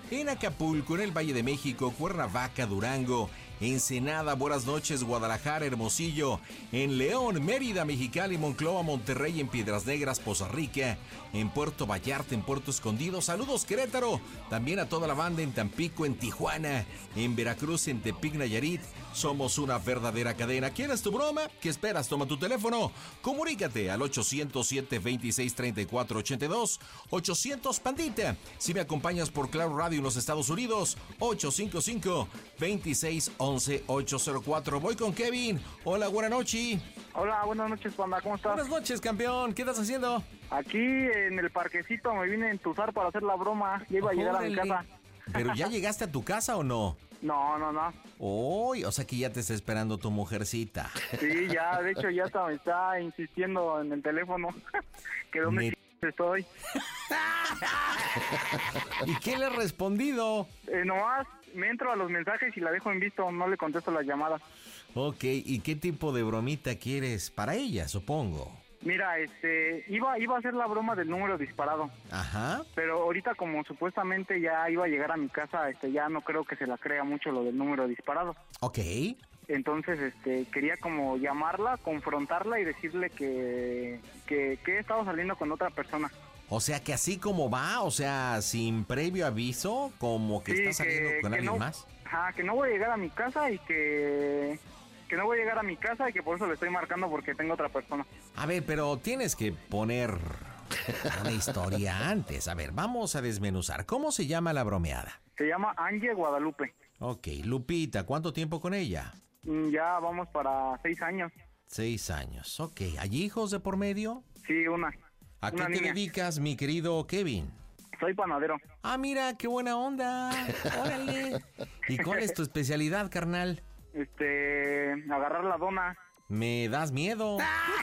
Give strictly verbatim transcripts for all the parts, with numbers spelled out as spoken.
en Acapulco, en el Valle de México, Cuernavaca, Durango, Ensenada, buenas noches, Guadalajara, Hermosillo, en León, Mérida, Mexicali, Monclova, Monterrey, en Piedras Negras, Poza Rica, en Puerto Vallarta, en Puerto Escondido, saludos Querétaro, también a toda la banda en Tampico, en Tijuana, en Veracruz, en Tepic, Nayarit, somos una verdadera cadena. ¿Quieres tu broma? ¿Qué esperas? Toma tu teléfono, comunícate al ochocientos siete, veintiséis, treinta y cuatro, ochenta y dos, ochocientos Pandita. Si me acompañas por Claro Radio en los Estados Unidos, ocho cinco cinco, veintiséis, once, ochocientos cuatro. Voy con Kevin. Hola, buenas noches. Hola, buenas noches, Panda, ¿cómo estás? Buenas noches, campeón. ¿Qué estás haciendo? Aquí en el parquecito me vine a entusar para hacer la broma. Ya iba a llegar Órale. a mi casa. ¿Pero ya llegaste a tu casa o no? No, no, no. Uy, o sea que ya te está esperando tu mujercita. Sí, ya, de hecho ya está, me está insistiendo en el teléfono. Que dónde Me... estoy. ¿Y qué le has respondido? Eh, nomás me entro a los mensajes y la dejo en visto, no le contesto las llamadas. Ok, ¿y qué tipo de bromita quieres? Para ella, supongo. Mira, este, iba, iba a hacer la broma del número disparado. Ajá. Pero ahorita como supuestamente ya iba a llegar a mi casa, este, ya no creo que se la crea mucho lo del número disparado. Ok. Entonces, este, quería como llamarla, confrontarla y decirle que, que, que he estado saliendo con otra persona. O sea, que así como va, o sea, sin previo aviso, como que Sí, está saliendo que- con que alguien no, más. Ajá, que no voy a llegar a mi casa y que, que no voy a llegar a mi casa y que por eso le estoy marcando porque tengo otra persona. A ver, pero tienes que poner una historia antes. A ver, vamos a desmenuzar. ¿Cómo se llama la bromeada? Se llama Angie Guadalupe. Ok, Lupita, ¿cuánto tiempo con ella? Mm, Ya vamos para seis años. Seis años. Ok, ¿hay hijos de por medio? Sí, una. ¿A qué una te niña. dedicas, mi querido Kevin? Soy panadero. Ah, mira, qué buena onda. Órale. ¿Y cuál es tu especialidad, carnal? Este, agarrar la dona. Me das miedo.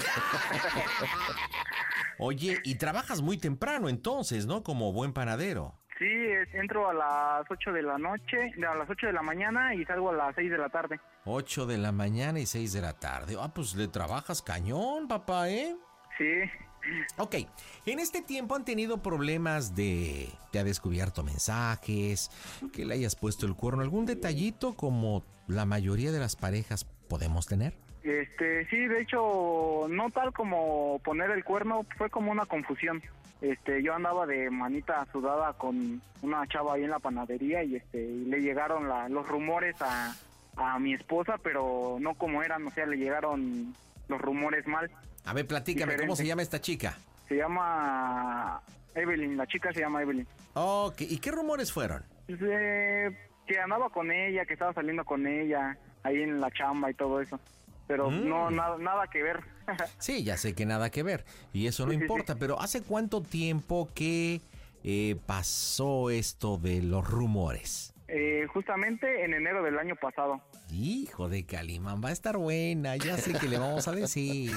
Oye, y trabajas muy temprano entonces, ¿no? Como buen panadero. Sí, es- entro a las ocho de la noche, a las ocho de la mañana y salgo a las seis de la tarde. Ocho de la mañana y seis de la tarde. Ah, pues le trabajas cañón, papá, ¿eh? Sí. Ok, en este tiempo han tenido problemas de... Te ha descubierto mensajes, que le hayas puesto el cuerno, algún detallito como la mayoría de las parejas podemos tener. Este, sí, de hecho, no tal como poner el cuerno, fue como una confusión. Este, yo andaba de manita sudada con una chava ahí en la panadería y este, y le llegaron la, los rumores a, a mi esposa, pero no como eran, o sea, le llegaron los rumores mal. A ver, platícame, Diferente. ¿cómo se llama esta chica? Se llama Evelyn, la chica se llama Evelyn. Ok, ¿y qué rumores fueron? Pues, eh, que andaba con ella, que estaba saliendo con ella, ahí en la chamba y todo eso. Pero Mm. no, nada, nada que ver. Sí, ya sé que nada que ver, y eso no Sí, sí, importa, sí. pero ¿hace cuánto tiempo que eh, pasó esto de los rumores? Eh, justamente en enero del año pasado. Hijo de Calimán, va a estar buena, ya sé que le vamos a decir.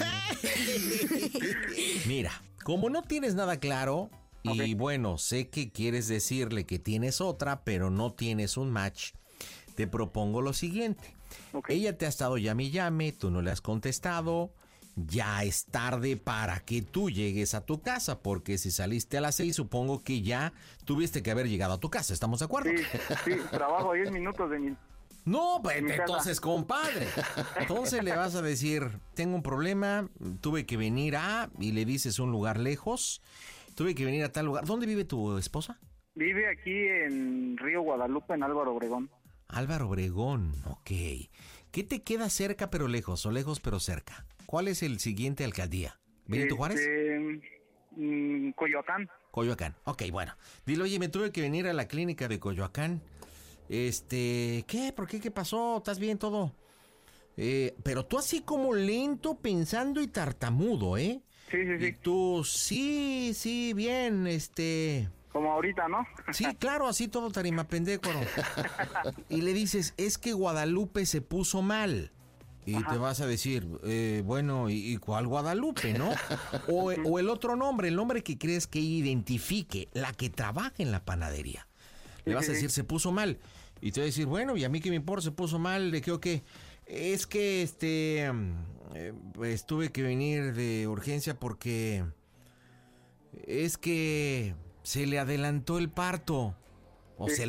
Mira, como no tienes nada claro, y Ok. bueno, sé que quieres decirle que tienes otra, pero no tienes un match, te propongo lo siguiente. Ok. Ella te ha estado llame y llame, tú no le has contestado, ya es tarde para que tú llegues a tu casa, porque si saliste a las seis, supongo que ya tuviste que haber llegado a tu casa, ¿estamos de acuerdo? Sí, sí, trabajo diez minutos de mi... No, pues En mi casa. entonces, compadre. Entonces le vas a decir, tengo un problema, tuve que venir a, y le dices un lugar lejos, tuve que venir a tal lugar. ¿Dónde vive tu esposa? Vive aquí en Río Guadalupe, en Álvaro Obregón. Álvaro Obregón, ok. ¿Qué te queda cerca pero lejos, o lejos pero cerca? ¿Cuál es el siguiente alcaldía? ¿Benito Juárez? Este, mm, Coyoacán. Coyoacán. Ok, bueno. Dile, oye, me tuve que venir a la clínica de Coyoacán. Este, ¿qué? ¿Por qué? ¿Qué pasó? ¿Estás bien todo? Eh, pero tú así como lento, pensando y tartamudo, ¿eh? Sí, sí, Y sí. tú, sí, sí, bien, este... Como ahorita, ¿no? Sí, claro, así todo tarimapendécuaro. Y le dices, es que Guadalupe se puso mal. Y Ajá. te vas a decir, eh, bueno, ¿y, y cuál Guadalupe, no? O, o el otro nombre, el nombre que crees que identifique, la que trabaja en la panadería. Le Sí, vas a sí, decir, sí. se puso mal. Y te va a decir, bueno, ¿y a mí qué me importa? Se puso mal, ¿de qué o qué? Es que, este, eh, pues tuve que venir de urgencia porque es que se le adelantó el parto. O Sí. se